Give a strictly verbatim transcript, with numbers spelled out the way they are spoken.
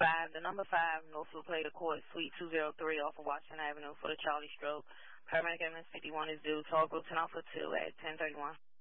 five, the number five, Northfield Plater Court, Suite two oh three off of Washington Avenue for the Charlie Stroke. Paramedic evidence fifty-one is due. Tall group ten off of two at ten thirty-one.